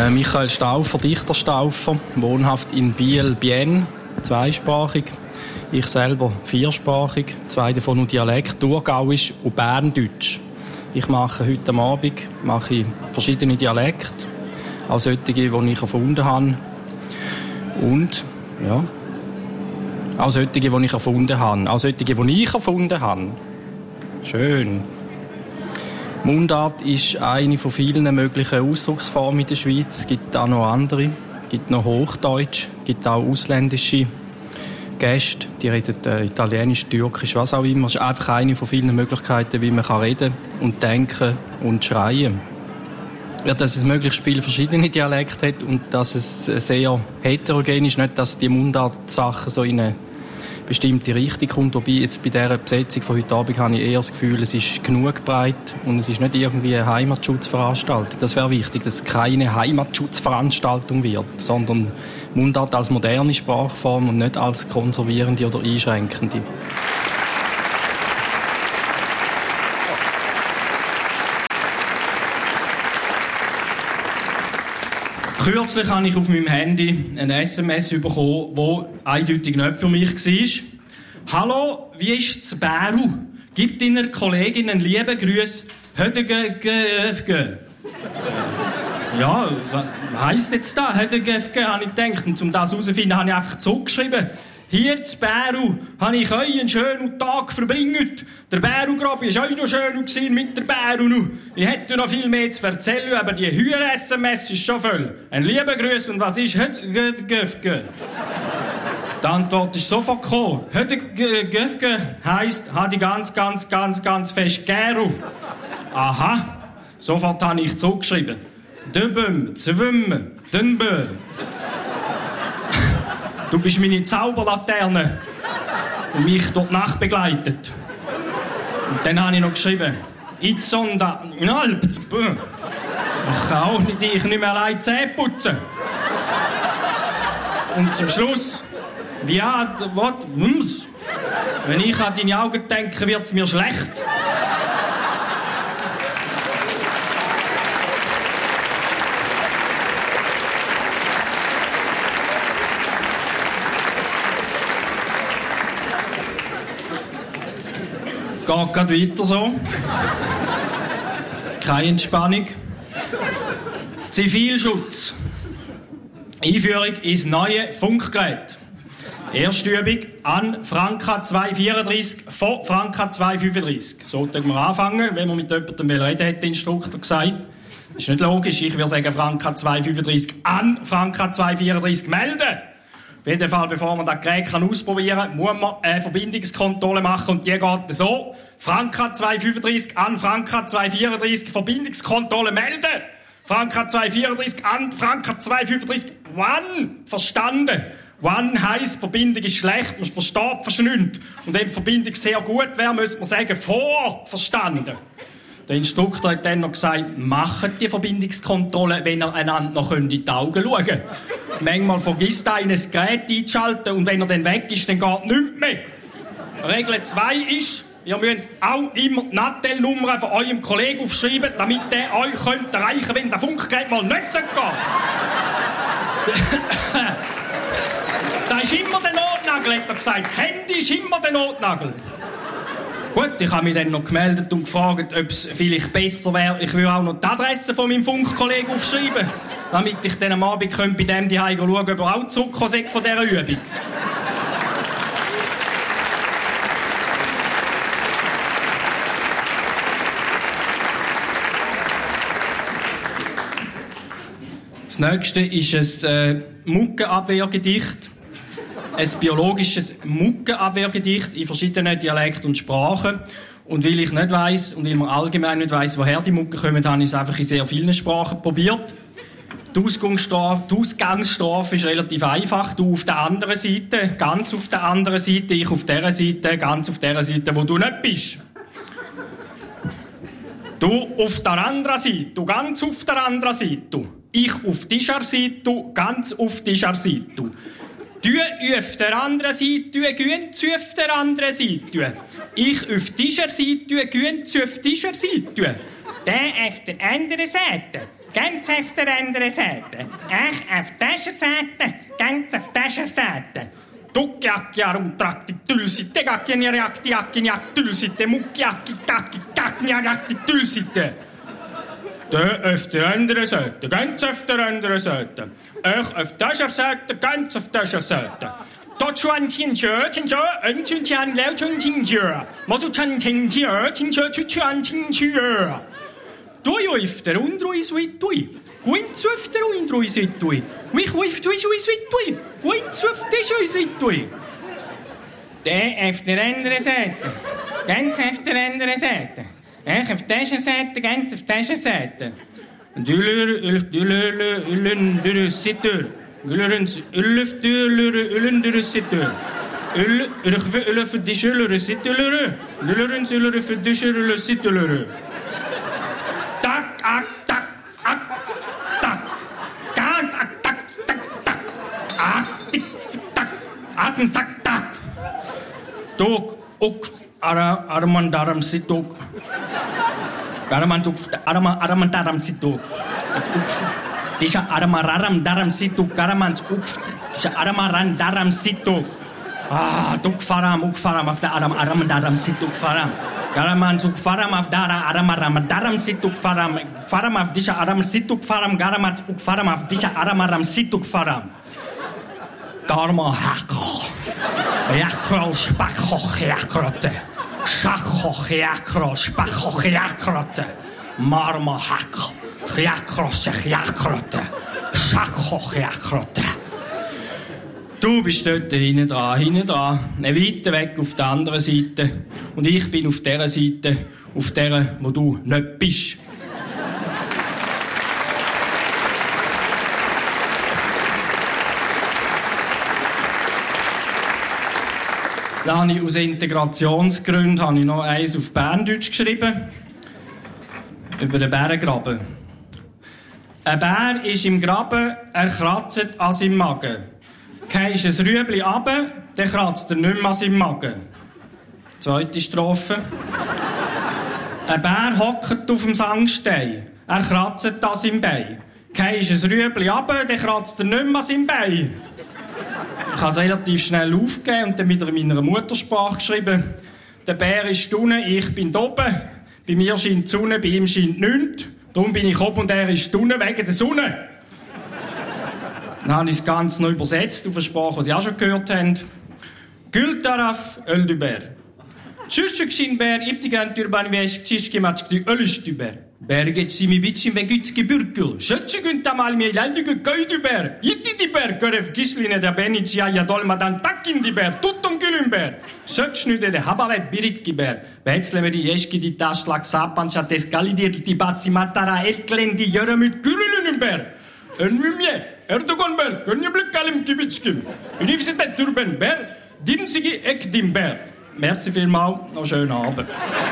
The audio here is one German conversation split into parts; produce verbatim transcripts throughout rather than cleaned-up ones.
Äh, Michael Stauffer, Dichter Stauffer, wohnhaft in Biel, Bienne, zweisprachig. Ich selber viersprachig, zwei davon nur Dialekt, Thurgauisch und Berndeutsch. Ich mache heute Abend mache ich verschiedene Dialekte, auch solche, die ich erfunden habe. Und, ja, auch solche, die ich erfunden habe. Auch solche, die ich erfunden habe. Schön. Mundart ist eine von vielen möglichen Ausdrucksformen in der Schweiz. Es gibt auch noch andere. Es gibt noch Hochdeutsch, es gibt auch ausländische Gäste, die reden äh, Italienisch, Türkisch, was auch immer. Es ist einfach eine von vielen Möglichkeiten, wie man kann reden und denken und schreien. Ja, dass es möglichst viele verschiedene Dialekte hat und dass es sehr heterogen ist, nicht, dass die Mundart-Sachen so in eine bestimmte Richtung kommt. Wobei jetzt bei dieser Besetzung von heute Abend habe ich eher das Gefühl, es ist genug breit und es ist nicht irgendwie eine Heimatschutzveranstaltung. Das wäre wichtig, dass es keine Heimatschutzveranstaltung wird, sondern Mundart als moderne Sprachform und nicht als konservierende oder einschränkende. Kürzlich habe ich auf meinem Handy ein S M S bekommen, das eindeutig nicht für mich war. «Hallo, wie ist es Bäru? Gib deiner Kollegin einen lieben Gruß. Hödegefge.» Ja, was heisst jetzt das? Hödegefge, habe ich gedacht. Und um das herauszufinden, habe ich einfach zurückgeschrieben. «Hier zu Bäru habe ich euch einen schönen Tag verbringt. Der Bäru-Grabi war auch noch schön mit der Bäru. Ich hätte noch viel mehr zu erzählen, aber die Hüer-S M S ist schon voll. Ein lieber Gruß und was ist Hödegefge?» Die Antwort ist sofort gekommen. Hödegefge heisst, habe ich ganz, ganz, ganz, ganz fest Gäru. Aha, sofort habe ich zurückgeschrieben. Döbem, zwimmen, dünbö. Du bist meine Zauberlaterne, die mich durch die Nacht begleitet. Und dann habe ich noch geschrieben, «Itzonda, nalp, zbö. Ich kann auch nicht, ich nicht mehr allein Zähne putzen.» Und zum Schluss, «Wie hat, was, ums? Wenn ich an deine Augen denke, wird es mir schlecht.» Geht gerade weiter so. Keine Entspannung. Zivilschutz. Einführung ins neue Funkgerät. Erste Übung an Franka zweihundertvierunddreissig von Franka zweihundertfünfunddreissig. So können wir anfangen, wenn wir mit jemandem reden, hat der Instruktor gesagt. Das ist nicht logisch, ich würde sagen Franka zweihundertfünfunddreissig an Franka zweihundertvierunddreissig melden. Auf jeden Fall, bevor man das Gerät ausprobieren kann, muss man eine Verbindungskontrolle machen und die geht so. Franka zweihundertfünfunddreissig an Franka zweihundertvierunddreissig, Verbindungskontrolle melden. Franka zweihundertvierunddreissig an Franka zweihundertfünfunddreissig. One, verstanden. One heisst, Verbindung ist schlecht, man versteht fast nichts. Und wenn die Verbindung sehr gut wäre, müsste man sagen, vor, verstanden. Der Instruktor hat dann noch gesagt, macht die Verbindungskontrolle, wenn ihr einander noch in die Augen schauen könnt. Manchmal vergisst einer das Gerät einzuschalten und wenn er dann weg ist, dann geht nichts mehr. Regel zwei ist, ihr müsst auch immer die Nattel-Nummer von eurem Kollegen aufschreiben, damit der euch könnt erreichen könnt, wenn der Funkgerät mal nicht geht. Das ist immer der Notnagel, hat er gesagt. Das Handy ist immer der Notnagel. Gut, ich habe mich dann noch gemeldet und gefragt, ob es vielleicht besser wäre, ich würde auch noch die Adresse von meinem Funkkollegen aufschreiben, damit ich dann am Abend bei dem die Hause schauen, ob er auch zurückgekommen ist von dieser Übung. Das nächste ist ein äh, Muggenabwehrgedicht. Ein biologisches Muggenabwehrgedicht in verschiedenen Dialekten und Sprachen. Und weil ich nicht weiss und weil man allgemein nicht weiss, woher die Muggen kommen, habe ich es einfach in sehr vielen Sprachen probiert. Die Ausgangsstrafe, die Ausgangsstrafe ist relativ einfach. Du auf der anderen Seite, ganz auf der anderen Seite, ich auf der Seite, ganz auf der Seite, wo du nicht bist. Du auf der anderen Seite, du ganz auf der anderen Seite. Ich auf dieser Seite, du ganz auf dieser Seite. Du auf der anderen Seite, du ganz auf der anderen Seite. Ich auf dieser Seite, du ganz auf dieser Seite. Der auf der anderen Seite, ganz auf der anderen Seite. Ich auf der Seite, ganz auf der Seite. Tukkiakki arumtrakti tylsitte, kakkenjärjakti jakkinjak tylsitte, mukkiakki kakki kakkinjärjakti tylsitte. Der auf der anderen Seite, ganz auf der anderen Seite. Ich auf der Seite, ganz auf der Seite. Dort chuan qin jue, qin jue, en qin qian liao chun qin jue. Mo zu chan qin jue, qin jue chu chuan qin jue. Du auf der Undrui suit tui. Gwint auf der Undrui suit tui. Mich auf tui sui suit tui. Gwint auf der sui suit tui. Der auf der anderen Seite. Ganz auf der anderen Seite. Ich auf dieser Seite, ganz auf dieser Seite. Dülür, ülf, dülür, ülün, dürü, sittür. Gülürüns, ülüf, dülür, ülün, dürü, sittür. Ül, ülüf, ülüf, dişülürü, sittülürü. Dülürüns, ülüf, dişülürü, sittülürü. Tak, ak, tak, ak, tak. Ganz, ak, tak, tak, tak. Ak, tik, tak. Atem, tak, tak. Tuk, uk, ara, aramandaram, situk. Aramantuk, arama, aramandaram, situk. Disha aramararam, daram, situk, aramans, uk. Disha aramaran, daram, situk. Ah, tuk, faram, uk, faram, auf der aram, aramandaram, situk, faram. Garaman suk faram auf dara aramaram daram situk faram faram auf disha aram situk faram garamat uk faram auf disha aramaram situk faram Darma hakko yakro spakho yakrote shakho yakro spakho yakrote marma hakko yakro yakrote shakho yakrote. Du bist dort hinten dran, hinten dran, weiter weg auf der anderen Seite. Und ich bin auf dieser Seite, auf der, wo du nicht bist. Dann habe ich aus Integrationsgründen habe ich noch eins auf Berndeutsch geschrieben. Über den Bärengraben. Ein Bär ist im Graben, er kratzt an seinem Magen. Gehst ein Rüebli runter, dann kratzt er nicht mehr an seinem Magen. Zweite Strophe. Ein Bär hockt auf dem Sandstein. Er kratzt an seinem Bein. Gehst ein Rüebli runter, dann kratzt er nicht mehr an seinem Bein. Ich habe es relativ schnell aufgegeben und dann wieder in meiner Muttersprache geschrieben. Der Bär ist unten, ich bin oben. Bei mir scheint die Sonne, bei ihm scheint nichts. Darum bin ich oben und er ist unten wegen der Sonne. Dann habe ich das Ganze noch übersetzt auf eine Sprache, die Sie auch schon gehört haben. Gül taraf öldü ber. Çüşçük şin ber, iptigen türban ve şişki maçkı ölüştü ber. Ber geçsimi biçim ve güçki bürkül. Şöççü gün tamal mi eğlendiği köydü ber. Yitti di ber, görev kişliğine de beni çiyaya dolmadan takkin di ber. Tuttum gülüm ber. Söçnüde de habavet biritki ber. Wechsle die eşki di taşlak sapanşat eskalidir di batsi matara elklendi yörümüt gürülünüm ber. Önmümye. Erdogan ber, Könjeblik kalim kibitskim. Universität Türben ber, dinsigi ekdim ber. Merci vielmals, noch einen schönen Abend.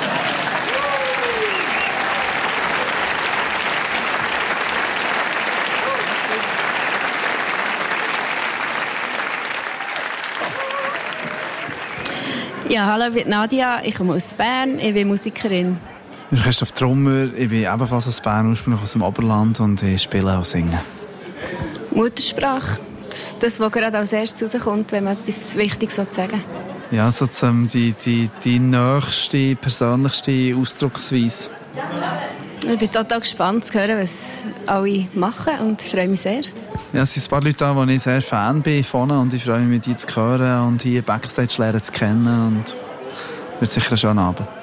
Ja, hallo, ich bin Nadia, ich komme aus Bern, ich bin Musikerin. Ich bin Christoph Trummer, ich bin ebenfalls aus Bern, ursprünglich aus dem Oberland und ich spiele und singe. Muttersprache, das, was gerade als erstes rauskommt, wenn man etwas Wichtiges sagen will. Ja, sozusagen die, die, die nächste, persönlichste Ausdrucksweise. Ich bin total gespannt zu hören, was alle machen und freue mich sehr. Ja, es sind ein paar Leute da, wo ich sehr Fan bin von und ich freue mich, mit ihnen zu hören und hier Backstage lernen zu kennen und wird sicher ein schöner Abend.